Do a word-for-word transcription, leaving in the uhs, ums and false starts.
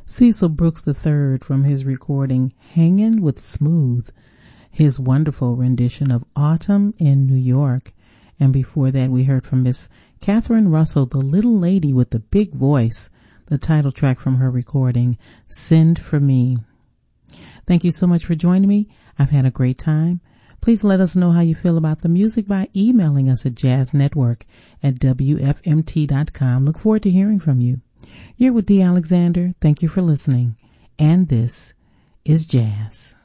Cecil Brooks the third from his recording Hangin' with Smooth, his wonderful rendition of Autumn in New York. And before that, we heard from Miss Catherine Russell, the little lady with the big voice, the title track from her recording, Send for Me. Thank you so much for joining me. I've had a great time. Please let us know how you feel about the music by emailing us at jazznetwork at w f m t dot com. Look forward to hearing from you. You're with Dee Alexander. Thank you for listening. And this is Jazz.